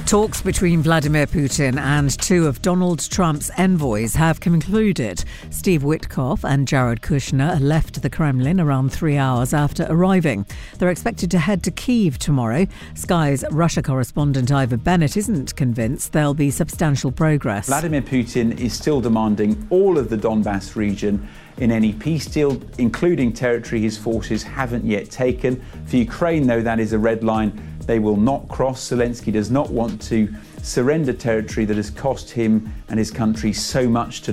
Talks between Vladimir Putin and two of Donald Trump's envoys have concluded. Steve Witkoff and Jared Kushner left the Kremlin around 3 hours after arriving. They're expected to head to Kyiv tomorrow. Sky's Russia correspondent Ivor Bennett isn't convinced there'll be substantial progress. Vladimir Putin is still demanding all of the Donbass region in any peace deal, including territory his forces haven't yet taken. For Ukraine, though, that is a red line they will not cross. Zelensky does not want to surrender territory that has cost him and his country so much to